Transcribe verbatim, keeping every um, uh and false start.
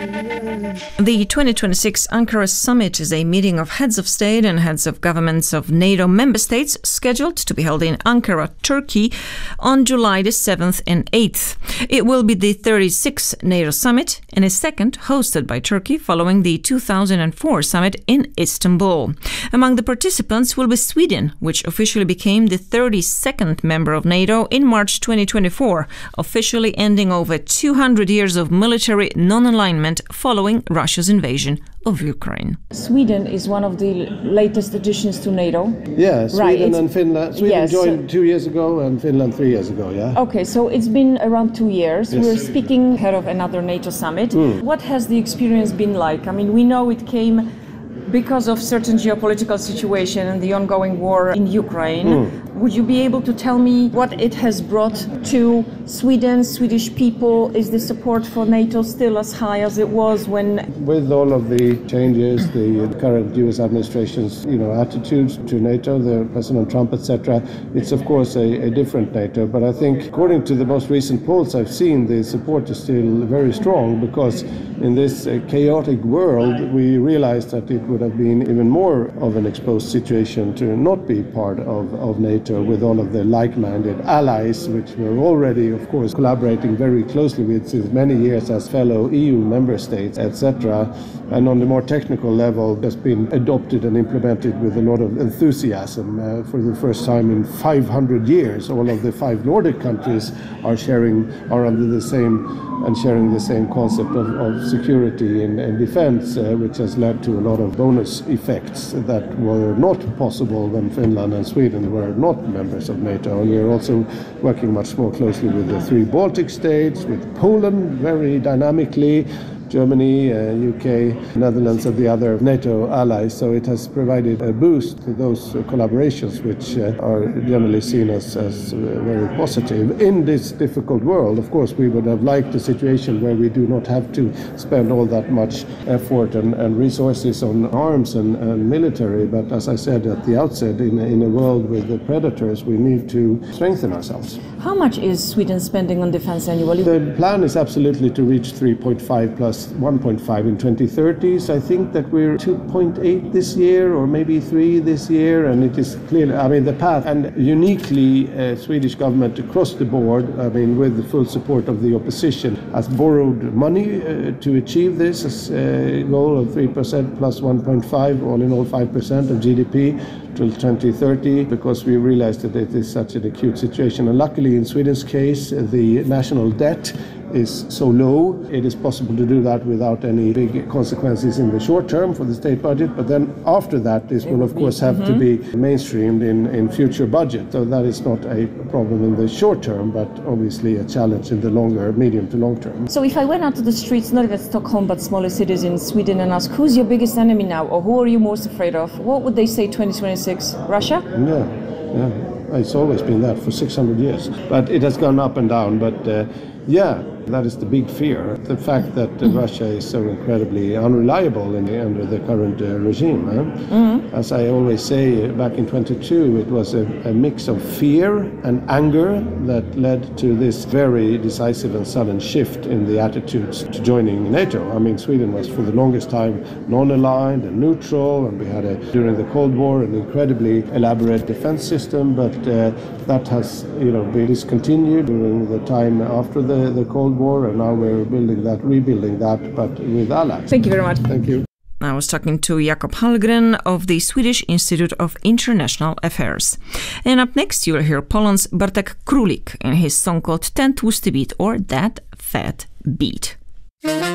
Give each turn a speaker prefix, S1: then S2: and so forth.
S1: The twenty twenty-six Ankara Summit is a meeting of heads of state and heads of governments of NATO member states scheduled to be held in Ankara, Turkey on July the seventh and eighth. It will be the thirty-sixth NATO summit and a second hosted by Turkey following the two thousand four summit in Istanbul. Among the participants will be Sweden, which officially became the thirty-second member of NATO in March twenty twenty-four, officially ending over two hundred years of military non-alignment following Russia's invasion of Ukraine.
S2: Sweden is one of the latest additions to NATO.
S3: Yeah, Sweden
S2: right,
S3: and Finland. Sweden
S2: yes.
S3: joined two years ago and Finland three years ago, yeah.
S2: Okay, so it's been around two years.
S3: Yes.
S2: We're speaking ahead of another NATO summit.
S3: Mm.
S2: What has the experience been like? I mean, we know it came because of certain geopolitical situation and the ongoing war in Ukraine.
S3: Mm.
S2: Would you be able to tell me what it has brought to Sweden, Swedish people? Is the support for NATO still as high as it was when...
S3: With all of the changes, the current U S administration's you know, attitudes to NATO, the President Trump, et cetera, it's of course a, a different NATO. But I think according to the most recent polls I've seen, the support is still very strong because in this uh, chaotic world, we realized that it would have been even more of an exposed situation to not be part of, of NATO with all of the like-minded allies, which we're already, of course, collaborating very closely with since many years as fellow E U member states, et cetera. And on the more technical level, has been adopted and implemented with a lot of enthusiasm. Uh, for the first time in five hundred years, all of the five Nordic countries are sharing, are under the same and sharing the same concept of, of security and, and defense, uh, which has led to a lot of bonus effects that were not possible when Finland and Sweden were not members of NATO. And we are also working much more closely with the three Baltic states, with Poland very dynamically, Germany, uh, U K, Netherlands and the other NATO allies. So it has provided a boost to those uh, collaborations which uh, are generally seen as, as uh, very positive. In this difficult world, of course, we would have liked a situation where we do not have to spend all that much effort and, and resources on arms and, and military. But as I said at the outset, in, in a world with the predators, we need to strengthen ourselves.
S2: How much is Sweden spending on defense annually?
S3: The plan is absolutely to reach three point five plus one point five in twenty thirty. So I think that we're two point eight this year or maybe three this year, and it is clearly, I mean, the path. And uniquely, uh, Swedish government across the board, I mean, with the full support of the opposition, has borrowed money uh, to achieve this as a goal of three percent plus one point five, all in all five percent of G D P till twenty thirty, because we realized that it is such an acute situation. And luckily, in Sweden's case, the national debt is so low, it is possible to do that without any big consequences in the short term for the state budget. But then after that, this will of course have mm-hmm. to be mainstreamed in, in future budget. So that is not a problem in the short term, but obviously a challenge in the longer, medium to long term.
S2: So if I went out to the streets, not even Stockholm, but smaller cities in Sweden, and asked, who's your biggest enemy now, or who are you most afraid of? What would they say twenty twenty-six? Russia?
S3: Yeah, yeah. It's always been that for six hundred years. But it has gone up and down. But uh, yeah, that is the big fear. The fact that uh, Russia is so incredibly unreliable in the, under the current uh, regime. Huh? Mm-hmm. As I always say, back in twenty-two, it was a, a mix of fear and anger that led to this very decisive and sudden shift in the attitudes to joining NATO. I mean, Sweden was for the longest time non-aligned and neutral, and we had, a, during the Cold War, an incredibly elaborate defense system, but uh, that has, you know, been discontinued during the time after the, the Cold War, and now we're building that, rebuilding that, but with allies.
S2: Thank you very much.
S3: Thank you.
S1: I was talking to Jakob Hallgren of the Swedish Institute of International Affairs. And up next, you'll hear Poland's Bartek Królik in his song called Ten Tłusty Beat, or That Fat Beat.